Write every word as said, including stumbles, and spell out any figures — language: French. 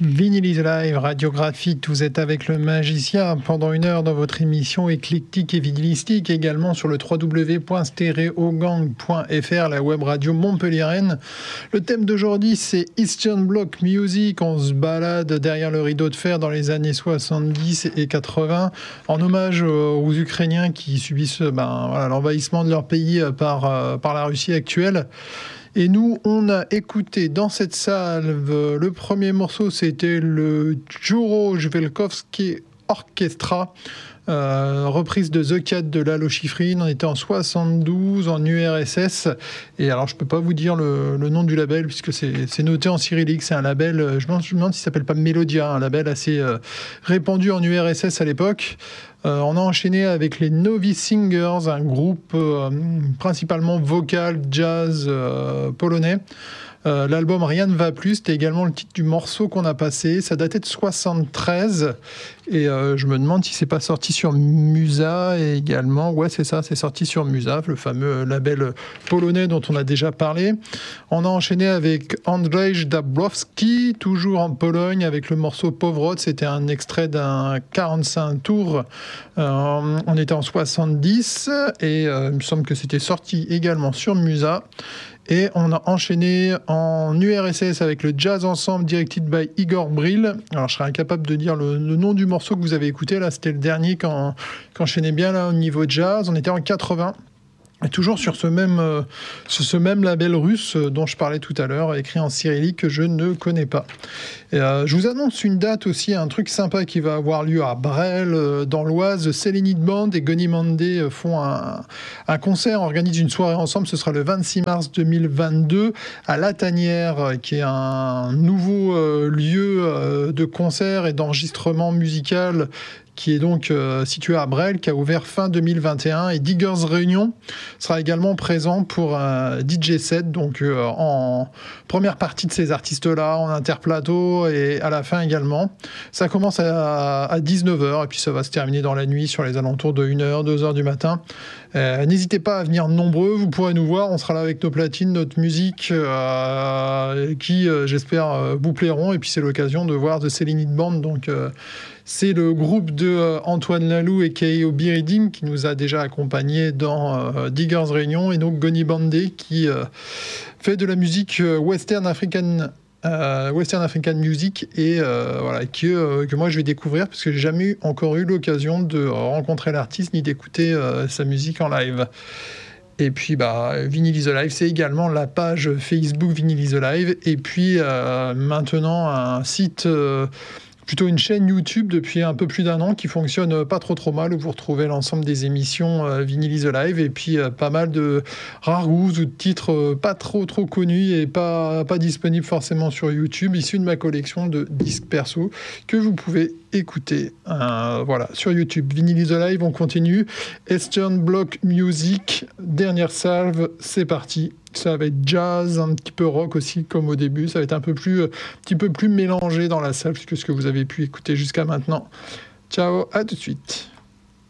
Vinyl is Live, radiographite, vous êtes avec le magicien pendant une heure dans votre émission éclectique et vinylistique, également sur le w w w point stereogang point f r, la web radio montpelliéraine. Le thème d'aujourd'hui, c'est Eastern Bloc Music. On se balade derrière le rideau de fer dans les années soixante-dix et quatre-vingts, en hommage aux Ukrainiens qui subissent ben, voilà, l'envahissement de leur pays par, par la Russie actuelle. Et nous, on a écouté dans cette salve, le premier morceau, c'était le Juro Jvelkovski Orchestra, euh, reprise de The Cat de Lalo Schifrin. On était en soixante-douze, en U R S S. Et alors, je ne peux pas vous dire le, le nom du label, puisque c'est, c'est noté en cyrillique. C'est un label, je me demande s'il ne s'appelle pas Melodia, un label assez euh, répandu en U R S S à l'époque. Euh, on a enchaîné avec les Novice Singers, un groupe euh, principalement vocal, jazz euh, polonais. Euh, l'album Rien ne va plus, c'était également le titre du morceau qu'on a passé. Ça datait de soixante-treize et euh, je me demande si c'est pas sorti sur Musa également. Ouais, c'est ça, c'est sorti sur Musa, le fameux label polonais dont on a déjà parlé. On a enchaîné avec Andrzej Dabrowski, toujours en Pologne, avec le morceau Powrót. C'était un extrait d'un quarante-cinq tours. Euh, on était en soixante-dix et euh, il me semble que c'était sorti également sur Musa. Et on a enchaîné en U R S S avec le Jazz Ensemble directed by Igor Brill. Alors je serais incapable de dire le, le nom du morceau que vous avez écouté. Là, c'était le dernier qui enchaînait bien là, au niveau jazz. On était en quatre-vingts. Et toujours sur ce même, euh, sur ce même label russe euh, dont je parlais tout à l'heure, écrit en cyrillique, que je ne connais pas. Et, euh, je vous annonce une date aussi, un truc sympa qui va avoir lieu à Bresles, euh, dans l'Oise. Selenit Band et Gonny Mandé euh, font un, un concert, organisent une soirée ensemble. Ce sera le vingt-six mars deux mille vingt-deux à La Tanière, euh, qui est un nouveau euh, lieu euh, de concert et d'enregistrement musical qui est donc euh, situé à Bresles, qui a ouvert fin deux mille vingt et un. Et Diggers Réunion sera également présent pour un D J set, donc euh, en première partie de ces artistes-là, en interplateau et à la fin également. Ça commence à, à dix-neuf heures et puis ça va se terminer dans la nuit sur les alentours de une heure, deux heures du matin. Euh, n'hésitez pas à venir nombreux, vous pourrez nous voir, on sera là avec nos platines, notre musique euh, qui, euh, j'espère, euh, vous plairont. Et puis c'est l'occasion de voir The Selenit Band, donc euh, c'est le groupe de euh, Antoine Lalou et K O Biridim qui nous a déjà accompagnés dans euh, Diggers Réunion, et donc Gonny Mandé qui euh, fait de la musique euh, western african euh, western african music et euh, voilà que euh, que moi je vais découvrir parce que j'ai jamais eu, encore eu l'occasion de rencontrer l'artiste ni d'écouter euh, sa musique en live. Et puis, bah, Vinyl is Live, c'est également la page Facebook Vinyl is Live. Et puis, euh, maintenant, un site, euh, plutôt une chaîne YouTube depuis un peu plus d'un an qui fonctionne pas trop trop mal, où vous retrouvez l'ensemble des émissions euh, Vinyl is Live. Et puis, euh, pas mal de rares goûts ou de titres euh, pas trop trop connus et pas, pas disponibles forcément sur YouTube, issus de ma collection de disques perso que vous pouvez écoutez, euh, voilà, sur YouTube. Vinyl is Live, on continue. Eastern Bloc Music, dernière salve, c'est parti. Ça va être jazz, un petit peu rock aussi, comme au début. Ça va être un peu plus, un petit peu plus mélangé dans la salve que ce que vous avez pu écouter jusqu'à maintenant. Ciao, à tout de suite.